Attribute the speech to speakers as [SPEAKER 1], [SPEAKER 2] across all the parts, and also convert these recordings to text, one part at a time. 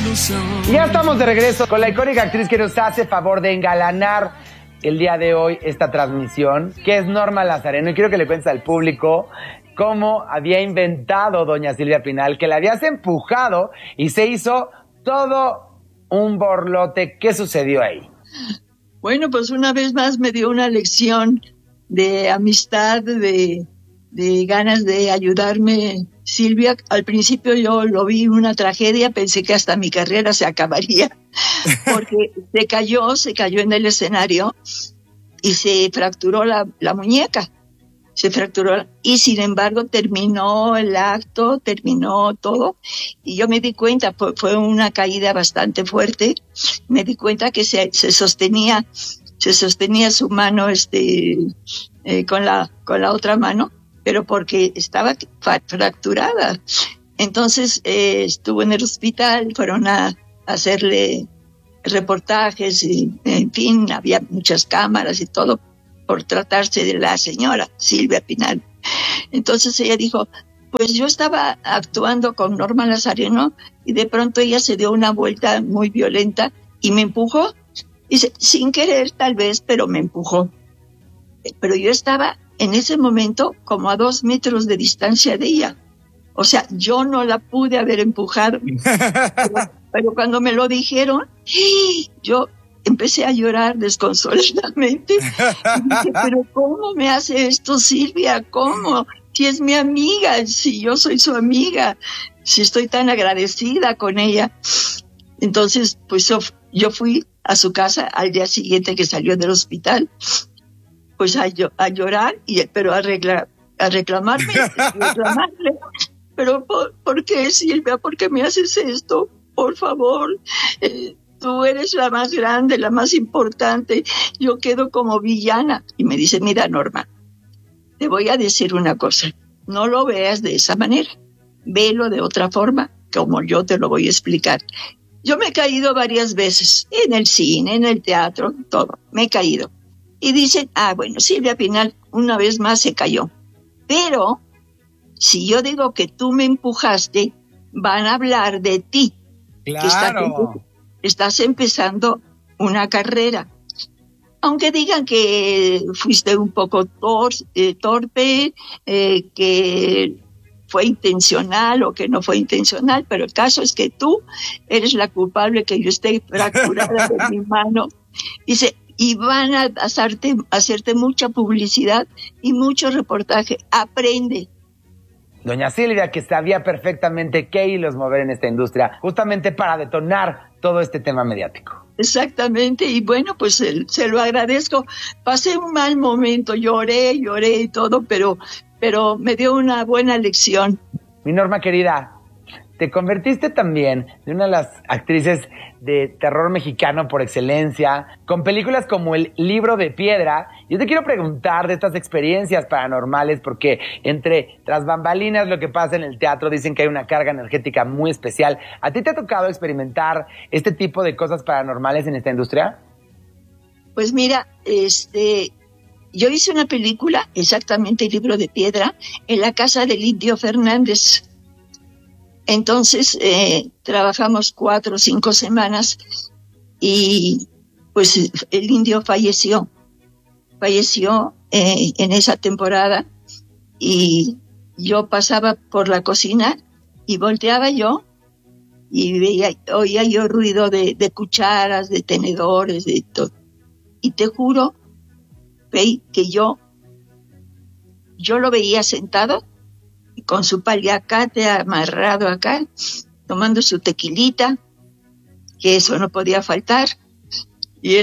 [SPEAKER 1] Y ya estamos de regreso con la icónica actriz que nos hace favor de engalanar el día de hoy esta transmisión, que es Norma Lazareno. Y quiero que le cuentes al público cómo había inventado doña Silvia Pinal, que la habías empujado y se hizo todo un borlote. ¿Qué sucedió ahí?
[SPEAKER 2] Bueno, pues una vez más me dio una lección de amistad, de ganas de ayudarme. Silvia, al principio yo lo vi una tragedia, pensé que hasta mi carrera se acabaría, porque se cayó en el escenario y se fracturó la muñeca, y sin embargo terminó el acto, terminó todo, y yo me di cuenta, fue una caída bastante fuerte, me di cuenta que se sostenía su mano con la otra mano, pero porque estaba fracturada. Entonces estuvo en el hospital, fueron a hacerle reportajes, y, en fin, había muchas cámaras y todo, por tratarse de la señora Silvia Pinal. Entonces ella dijo, pues yo estaba actuando con Norma Lazareno y de pronto ella se dio una vuelta muy violenta y me empujó. Dice, sin querer tal vez, pero me empujó. Pero yo estaba en ese momento como a 2 metros de distancia de ella. O sea, yo no la pude haber empujado. Pero cuando me lo dijeron, yo empecé a llorar desconsoladamente. Y dije, pero ¿cómo me hace esto Silvia? ¿Cómo? Si es mi amiga, si yo soy su amiga, si estoy tan agradecida con ella. Entonces, pues yo fui a su casa al día siguiente que salió del hospital, pues a llorar, pero a reclamarle. Pero ¿por qué, Silvia? ¿Por qué me haces esto? Por favor, tú eres la más grande, la más importante. Yo quedo como villana. Y me dice, mira, Norma, te voy a decir una cosa. No lo veas de esa manera. Velo de otra forma, como yo te lo voy a explicar. Yo me he caído varias veces, en el cine, en el teatro, todo. Me he caído. Y dicen, bueno, Silvia Pinal una vez más se cayó. Pero si yo digo que tú me empujaste, van a hablar de ti.
[SPEAKER 1] Claro.
[SPEAKER 2] Que estás empezando una carrera. Aunque digan que fuiste un poco torpe, que fue intencional o que no fue intencional, pero el caso es que tú eres la culpable que yo esté fracturada de mi mano. Dice, y van a hacerte mucha publicidad y mucho reportaje. Aprende.
[SPEAKER 1] Doña Silvia, que sabía perfectamente qué hilos mover en esta industria, justamente para detonar todo este tema mediático.
[SPEAKER 2] Exactamente, y bueno, pues se lo agradezco. Pasé un mal momento, lloré y todo, pero me dio una buena lección.
[SPEAKER 1] Mi Norma querida, te convertiste también en una de las actrices de terror mexicano por excelencia, con películas como El Libro de Piedra. Yo te quiero preguntar de estas experiencias paranormales, porque entre tras bambalinas lo que pasa en el teatro, dicen que hay una carga energética muy especial. ¿A ti te ha tocado experimentar este tipo de cosas paranormales en esta industria?
[SPEAKER 2] Pues mira, yo hice una película, exactamente El Libro de Piedra, en la casa del Indio Fernández. Entonces trabajamos 4 o 5 semanas y pues el Indio falleció en esa temporada, y yo pasaba por la cocina y volteaba yo y oía yo ruido de cucharas, de tenedores, de todo. Y te juro, Fey, que yo lo veía sentado con su paliacate amarrado acá, tomando su tequilita, que eso no podía faltar. Y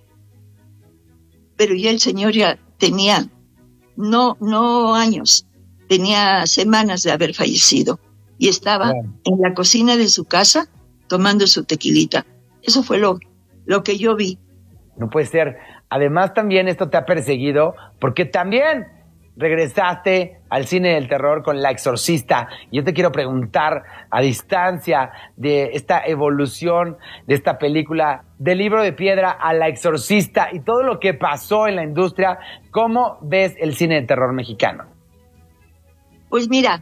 [SPEAKER 2] pero ya el señor ya tenía, no años, tenía semanas de haber fallecido, y estaba en la cocina de su casa tomando su tequilita. Eso fue lo que yo vi.
[SPEAKER 1] No puede ser. Además, también esto te ha perseguido, porque también regresaste al cine del terror con La Exorcista. Yo te quiero preguntar, a distancia de esta evolución de esta película, del Libro de Piedra a La Exorcista y todo lo que pasó en la industria, ¿cómo ves el cine de terror mexicano?
[SPEAKER 2] Pues mira,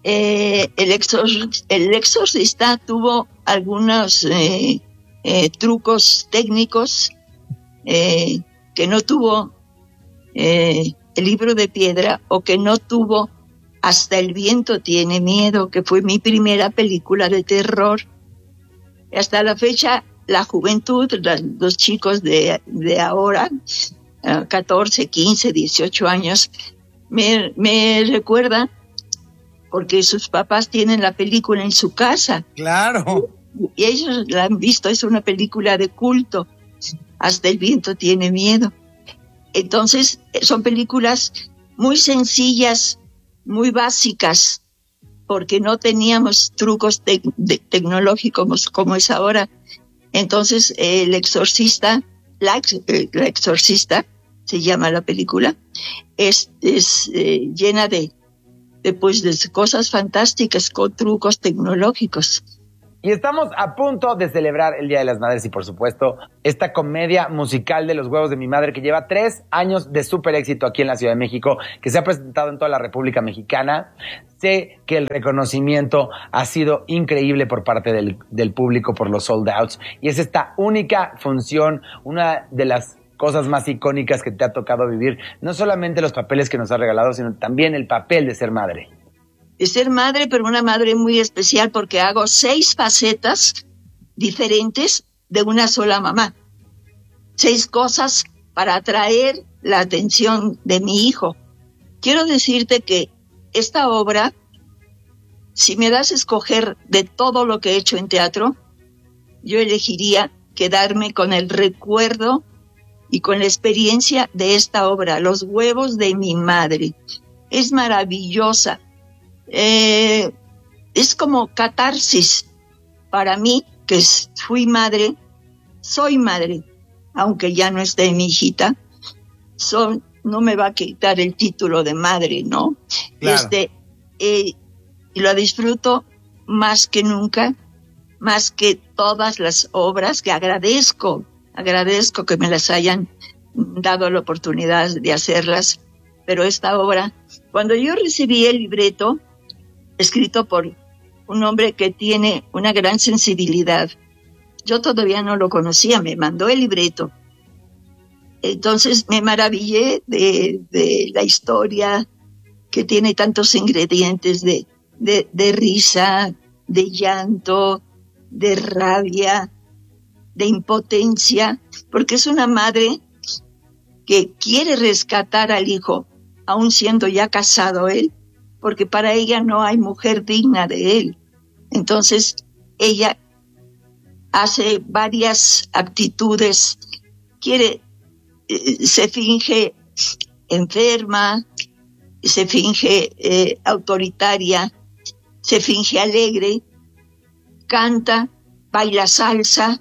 [SPEAKER 2] El Exorcista tuvo algunos trucos técnicos que no tuvo el Libro de Piedra, o que no tuvo Hasta el viento tiene miedo, que fue mi primera película de terror. Hasta la fecha, la juventud, los chicos de ahora, 14, 15, 18 años, me recuerdan porque sus papás tienen la película en su casa.
[SPEAKER 3] Claro.
[SPEAKER 2] Y ellos la han visto, es una película de culto. Hasta el viento tiene miedo. Entonces, son películas muy sencillas, muy básicas, porque no teníamos trucos tecnológicos como es ahora. Entonces, El Exorcista, la Exorcista, se llama la película, es llena de cosas fantásticas con trucos tecnológicos.
[SPEAKER 1] Y estamos a punto de celebrar el Día de las Madres y, por supuesto, esta comedia musical de Los Huevos de mi Madre, que lleva 3 años de súper éxito aquí en la Ciudad de México, que se ha presentado en toda la República Mexicana. Sé que el reconocimiento ha sido increíble por parte del público por los sold outs, y es esta única función, una de las cosas más icónicas que te ha tocado vivir, no solamente los papeles que nos ha regalado, sino también el papel de ser madre.
[SPEAKER 2] De ser madre, pero una madre muy especial, porque hago 6 facetas diferentes de una sola mamá. 6 cosas para atraer la atención de mi hijo. Quiero decirte que esta obra, si me das a escoger de todo lo que he hecho en teatro, yo elegiría quedarme con el recuerdo y con la experiencia de esta obra, Los Huevos de mi Madre. Es maravillosa. Es como catarsis para mí, que fui madre, soy madre, aunque ya no esté mi hijita, no me va a quitar el título de madre, ¿no?
[SPEAKER 3] Claro.
[SPEAKER 2] Y lo disfruto más que nunca, más que todas las obras, que agradezco que me las hayan dado la oportunidad de hacerlas, pero esta obra, cuando yo recibí el libreto, escrito por un hombre que tiene una gran sensibilidad, yo todavía no lo conocía, me mandó el libreto. Entonces me maravillé de la historia, que tiene tantos ingredientes de risa, de llanto, de rabia, de impotencia, porque es una madre que quiere rescatar al hijo, aun siendo ya casado él, porque para ella no hay mujer digna de él. Entonces, ella hace varias actitudes, se finge enferma, se finge autoritaria, se finge alegre, canta, baila salsa,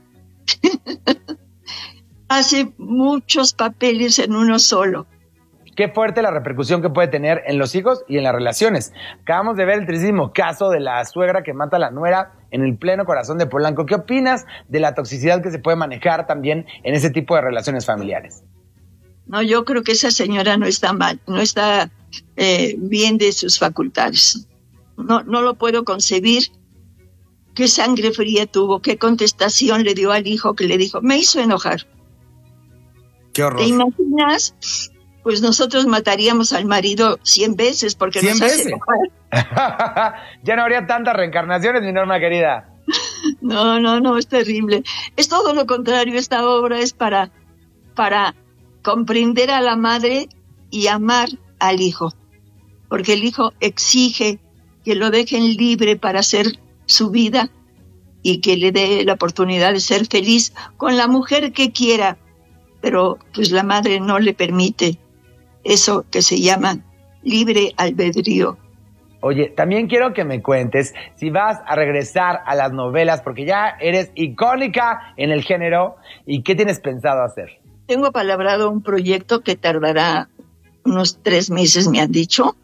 [SPEAKER 2] hace muchos papeles en uno solo.
[SPEAKER 1] Qué fuerte la repercusión que puede tener en los hijos y en las relaciones. Acabamos de ver el tristísimo caso de la suegra que mata a la nuera en el pleno corazón de Polanco. ¿Qué opinas de la toxicidad que se puede manejar también en ese tipo de relaciones familiares?
[SPEAKER 2] No, yo creo que esa señora no está mal, no está bien de sus facultades. No lo puedo concebir. ¿Qué sangre fría tuvo? ¿Qué contestación le dio al hijo que le dijo? Me hizo enojar.
[SPEAKER 3] Qué horror.
[SPEAKER 2] ¿Te imaginas? Pues nosotros mataríamos al marido 100 veces porque
[SPEAKER 3] 100
[SPEAKER 2] nos hace enojar.
[SPEAKER 1] Ya no habría tantas reencarnaciones, mi Norma querida.
[SPEAKER 2] No, es terrible. Es todo lo contrario. Esta obra es para comprender a la madre y amar al hijo. Porque el hijo exige que lo dejen libre para hacer su vida y que le dé la oportunidad de ser feliz con la mujer que quiera. Pero pues la madre no le permite eso que se llama libre albedrío.
[SPEAKER 1] Oye, también quiero que me cuentes si vas a regresar a las novelas, porque ya eres icónica en el género, y qué tienes pensado hacer.
[SPEAKER 2] Tengo apalabrado un proyecto que tardará unos 3 meses, me han dicho,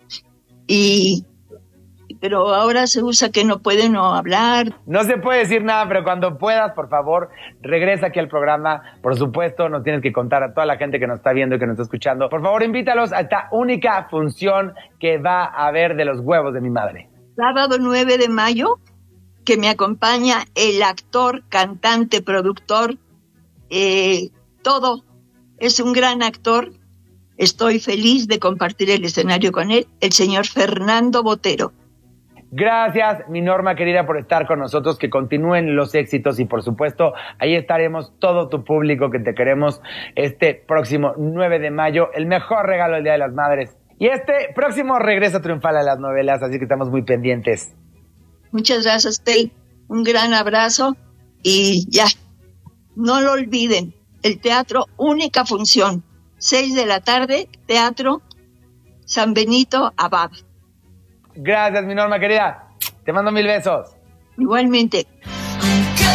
[SPEAKER 2] pero ahora se usa que no puede no hablar.
[SPEAKER 1] No se puede decir nada, pero cuando puedas, por favor, regresa aquí al programa. Por supuesto, nos tienes que contar a toda la gente que nos está viendo y que nos está escuchando. Por favor, invítalos a esta única función que va a haber de Los Huevos de mi Madre.
[SPEAKER 2] sábado 9 de mayo, que me acompaña el actor, cantante, productor, todo. Es un gran actor. Estoy feliz de compartir el escenario con él, el señor Fernando Botero.
[SPEAKER 1] Gracias, mi Norma querida, por estar con nosotros, que continúen los éxitos y por supuesto ahí estaremos todo tu público que te queremos este próximo 9 de mayo, el mejor regalo del Día de las Madres. Y este próximo regreso triunfal a las novelas, así que estamos muy pendientes.
[SPEAKER 2] Muchas gracias, Tey. Un gran abrazo y ya, no lo olviden, el teatro, única función, 6 de la tarde, Teatro San Benito Abad.
[SPEAKER 1] Gracias, mi Norma querida. Te mando 1000 besos.
[SPEAKER 2] Igualmente.